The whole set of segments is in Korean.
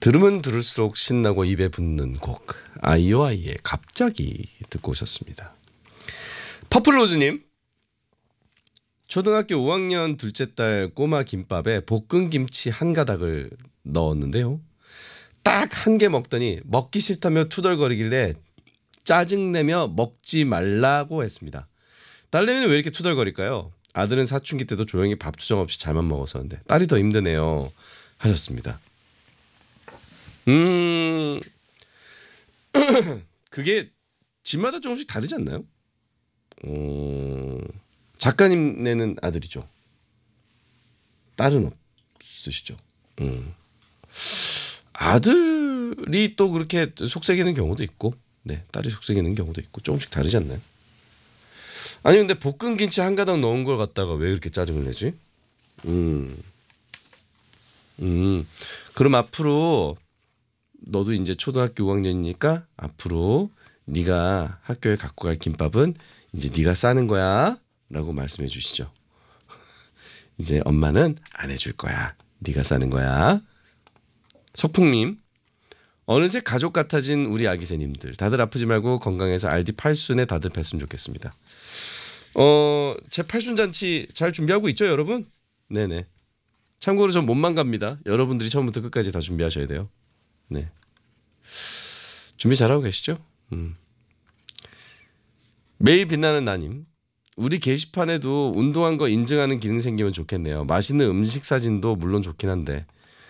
들으면 들을수록 신나고 입에 붙는 곡 아이오아이의 갑자기 듣고 오셨습니다. 퍼플로즈님, 초등학교 5학년 둘째 딸 꼬마 김밥에 볶은 김치 한 가닥을 넣었는데요. 딱 한 개 먹더니 먹기 싫다며 투덜거리길래 짜증내며 먹지 말라고 했습니다. 딸내미는 왜 이렇게 투덜거릴까요? 아들은 사춘기 때도 조용히 밥 투정 없이 잘만 먹었었는데 딸이 더 힘드네요 하셨습니다. 그게 집마다 조금씩 다르지 않나요? 작가님네는 아들이죠. 딸은 없으시죠. 아들이 또 그렇게 속삭이는 경우도 있고, 네, 딸이 속삭이는 경우도 있고 조금씩 다르지 않나요? 아니 근데 볶은 김치 한 가닥 넣은 걸 갖다가 왜 이렇게 짜증을 내지? 그럼 앞으로 너도 이제 초등학교 5학년이니까 앞으로 네가 학교에 갖고 갈 김밥은 이제 네가 싸는 거야 라고 말씀해 주시죠. 이제 엄마는 안 해줄 거야. 네가 싸는 거야. 석풍님, 어느새 가족 같아진 우리 아기새님들 다들 아프지 말고 건강해서 알디 8순에 다들 뵀으면 좋겠습니다. 제 8순 잔치 잘 준비하고 있죠 여러분? 네네. 참고로 전 몸만 갑니다. 여러분들이 처음부터 끝까지 다 준비하셔야 돼요. 네. 준비 잘하고 계시죠? 매일 빛나는 나님, 우리 게시판에도 운동한 거 인증하는 기능 생기면 좋겠네요. 맛있는 음식 사진도 물론 좋긴 한데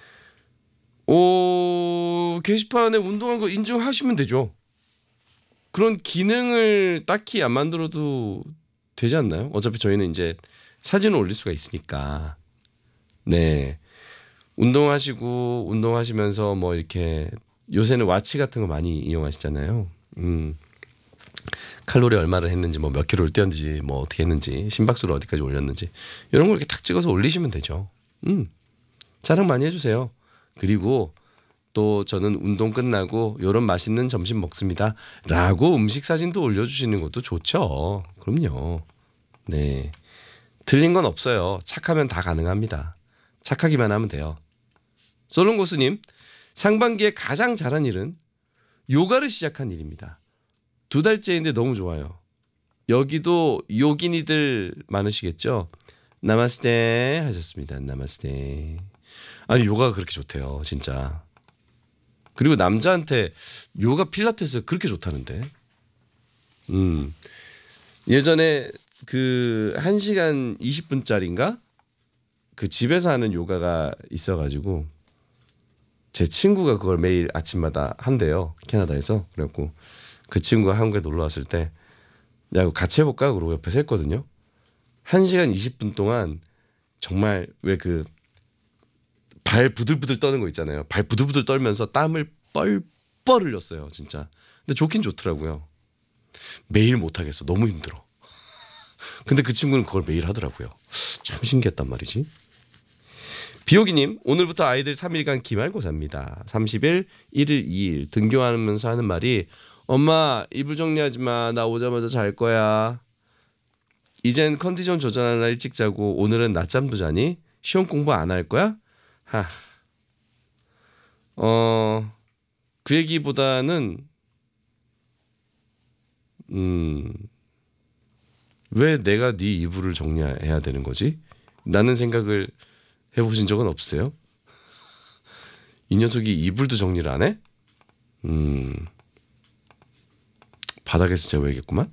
게시판에 운동한 거 인증하시면 되죠. 그런 기능을 딱히 안 만들어도 되지 않나요? 어차피 저희는 이제 사진을 올릴 수가 있으니까. 네. 운동하시고 운동하시면서 뭐 이렇게 요새는 와치 같은 거 많이 이용하시잖아요. 칼로리 얼마를 했는지 뭐 몇 킬로를 뛰었는지 뭐 어떻게 했는지 심박수를 어디까지 올렸는지 이런 걸 이렇게 탁 찍어서 올리시면 되죠. 자랑 많이 해주세요. 그리고 또 저는 운동 끝나고 요런 맛있는 점심 먹습니다 라고 음식 사진도 올려주시는 것도 좋죠. 그럼요. 네, 틀린 건 없어요. 착하면 다 가능합니다. 착하기만 하면 돼요. 솔롱고스님, 상반기에 가장 잘한 일은 요가를 시작한 일입니다. 2달째인데 너무 좋아요. 여기도 요기니들 많으시겠죠? 나마스테 하셨습니다. 나마스테. 아니 요가가 그렇게 좋대요 진짜. 그리고 남자한테 요가 필라테스 그렇게 좋다는데. 예전에 그 1시간 20분짜리인가? 그 집에서 하는 요가가 있어가지고 제 친구가 그걸 매일 아침마다 한대요. 캐나다에서. 그래갖고 그 친구가 한국에 놀러 왔을 때 야 이거 같이 해볼까? 그러고 옆에서 했거든요. 1시간 20분 동안 정말 왜 그 발 부들부들 떠는 거 있잖아요. 발 부들부들 떨면서 땀을 뻘뻘 흘렸어요 진짜. 근데 좋긴 좋더라고요. 매일 못하겠어. 너무 힘들어. 근데 그 친구는 그걸 매일 하더라고요. 참 신기했단 말이지. 비오기님, 오늘부터 아이들 3일간 기말고사입니다. 30일, 1일, 2일 등교하면서 하는 말이 엄마 이불 정리하지 마. 나 오자마자 잘 거야. 이젠 컨디션 조절하느라 일찍 자고 오늘은 낮잠도 자니? 시험 공부 안 할 거야? 그 얘기보다는 왜 내가 네 이불을 정리해야 되는 거지? 라는 생각을 해보신 적은 없으세요? 이 녀석이 이불도 정리를 안 해? 바닥에서 재워야겠구만.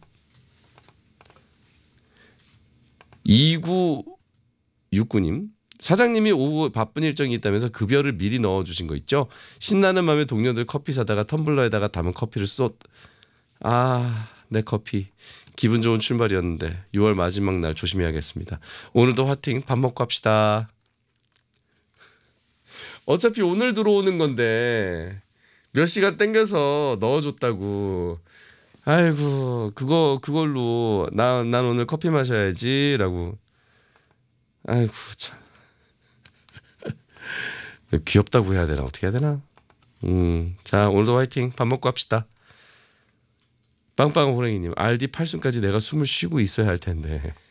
2969님, 사장님이 오후 바쁜 일정이 있다면서 급여를 미리 넣어주신 거 있죠? 신나는 마음에 동료들 커피 사다가 텀블러에다가 담은 커피를 내 커피. 기분 좋은 출발이었는데 6월 마지막 날 조심해야겠습니다. 오늘도 화팅 밥 먹고 합시다. 어차피 오늘 들어오는 건데 몇 시간 땡겨서 넣어줬다고. 아이고 그걸로 난 오늘 커피 마셔야지라고. 아이고 참. 귀엽다고 해야 되나 어떻게 해야 되나. 자 오늘도 화이팅 밥 먹고 합시다. 빵빵 호랭이님, RD 8순까지 내가 숨을 쉬고 있어야 할 텐데